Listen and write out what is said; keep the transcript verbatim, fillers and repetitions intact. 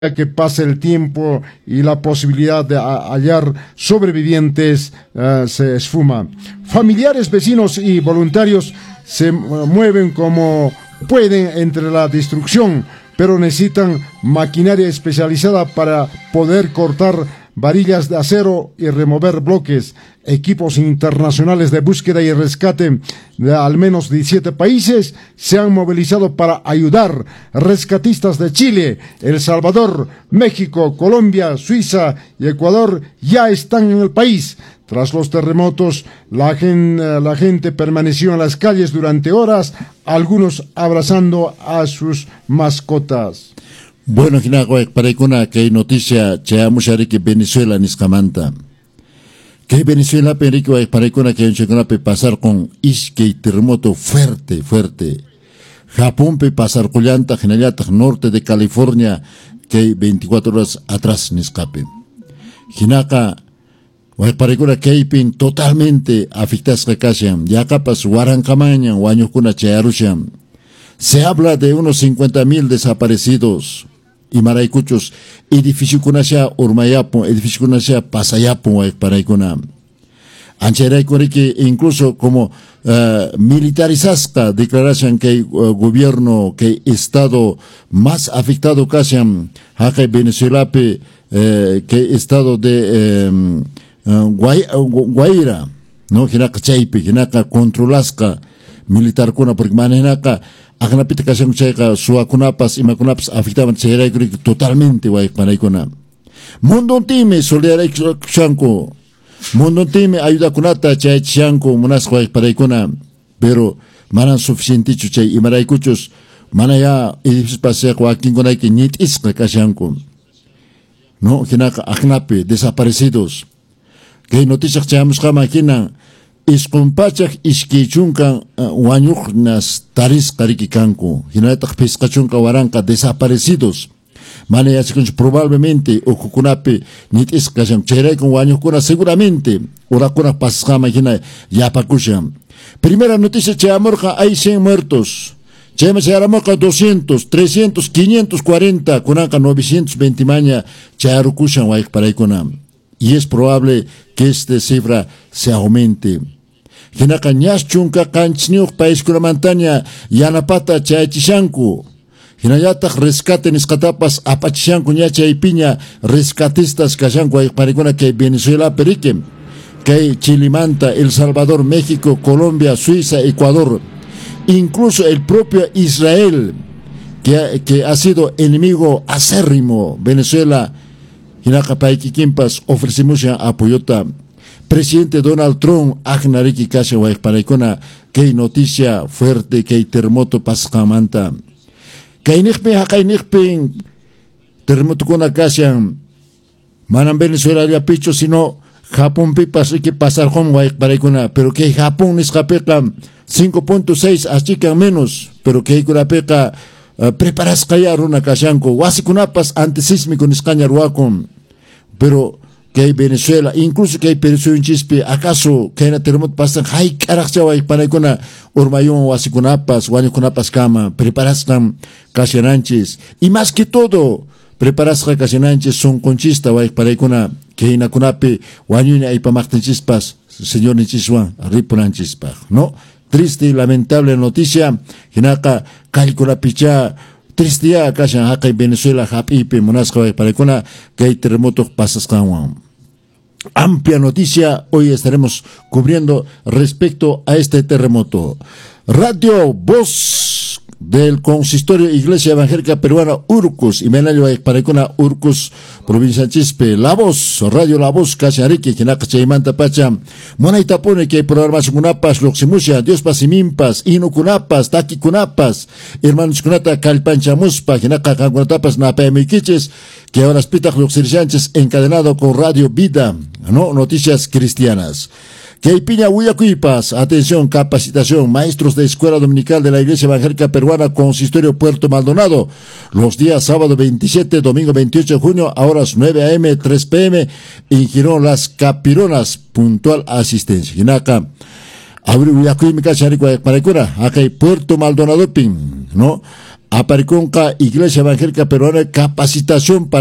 que pasa el tiempo y la posibilidad de hallar sobrevivientes uh, se esfuma. Familiares, vecinos y voluntarios se mueven como pueden entre la destrucción, pero necesitan maquinaria especializada para poder cortar varillas de acero y remover bloques. Equipos internacionales de búsqueda y rescate de al menos diecisiete países se han movilizado para ayudar. Rescatistas de Chile, El Salvador, México, Colombia, Suiza y Ecuador ya están en el país. Tras los terremotos, la gente, la gente permaneció en las calles durante horas, algunos abrazando a sus mascotas. Bueno, Ginago, para que que hay noticia, cheamushari que Venezuela niscamanta. Que Venezuela, perico, para que hay pasar con isque terremoto fuerte, fuerte. Japón, pe pasar collanta, generata norte de California, que veinticuatro horas atrás niscape. Ginaka, para que hay pin totalmente afectadas que casian, ya capas, huarancamañan, huañocuna chearusham. Se habla de unos cincuenta mil desaparecidos. Y maraicuchos, edificio kunasha urmayapo, edificio kunasha pasayapo, paraikuna. Ancheraikuri que incluso como uh, militarizasca declaración que el uh, gobierno, que estado más afectado casi a Venezuela, eh, que estado de eh, uh, Guaira, no, hinaka chaipe, hinaka controlasca militar kuna, porque manenaka agnapita kasang cheka suakunapas y makunapas afectaban cherai totalmente guay para ikona. Mundo time solidaray chanko. Mundo time ayuda kunata chay chanko munas guay para ikona. Pero manan suficiente chay y maraykuchos manaya edificios pasea guakin kunay que nit isqa kashanko. No, hinaka agnape desaparecidos. Que noticias chayamos kama kina iskumpachak iskichunka wañuqnas taris karikikanku hinaytaq pisqachunka waranka desaparecidos mane yachkunch probablemente ukukunapi nitisqashan chayraykun wañuqkuna seguramente urakuna pasqama hina yapakushan. Primera noticia chayamurqa hay cien muertos, chayma chayaramurqa doscientos, trescientos, quinientos cuarenta kunanqa novecientos veinte maña chayarukushan wayqparaykuna. Y es probable que esta cifra se aumente. Hinaka ñas chunka kanchniuq país kuramantanya yanapata chayachishanku. Hinayataq rescate nisqatapas apachishanku ña chaypiña rescatistas kashanku ayqparikuna kay Venezuela perique, kay Chilimanta, El Salvador, México, Colombia, Suiza, Ecuador, incluso el propio Israel, que, que ha sido enemigo acérrimo Venezuela. Hinaka paiki kimpas ofrecimos ya apoyota. Presidente Donald Trump, agnariki kasha waikparaikona, que noticia fuerte, que terremoto pascamanta. Que nikpe hakai nikpe terremoto kona kasha, manan Venezuela ya picho, sino Japón pipas que pasar con waikparaikona, pero que Japón niscapeca cinco punto seis, así que menos, pero que ikurapeca Uh, preparas kaya runa kashanko wasikunapas antisísmico niscañaruacon, pero que hay Venezuela, incluso que hay Perú en Chispe, acaso que hay terremoto pasan hay caraxaway para ikona urmayón wasikunapas wañukunapas kama preparas kam kashananches, y más que todo preparas kashananches son conchista way para ikona que inakunape wañuña ay pamachtenchispas señor nichiswan ripunanchispa, no. Triste y lamentable noticia, hinaka calcula picha, triste ya kashan haka en Venezuela, hapipe, monasca, para que que hay terremotos pasas kawan. Amplia noticia, hoy estaremos cubriendo respecto a este terremoto. Radio Voz del Consistorio Iglesia Evangélica Peruana Urcus, y Menayo Parecona Urcus, provincia Chispe, La Voz, Radio La Voz, Cachariki, Kinaka Chaimanta Pacha, Monaitapone, que programas Kunapas, Loximusia, Dios Pasimimpas, Inukunapas, Taki Kunapas, hermanos Kunata, Calpanchamuspa, Kinaka Kankunatapas, Napemiquiches, que ahora Spitach Loxirichanches, encadenado con Radio Vida, no noticias cristianas. Que Piña Huyacuipas, atención, capacitación, maestros de Escuela Dominical de la Iglesia Evangélica Peruana, Consistorio Puerto Maldonado, los días sábado veintisiete, domingo veintiocho de junio, a horas nueve a eme, tres pe eme, en Girón Las Capironas, puntual asistencia. Hinaka, abri Huyacuimica, Charicua, Paracura, acá hay Puerto Maldonado, Pin, ¿no? Apariconca Iglesia Evangélica Peruana capacitación para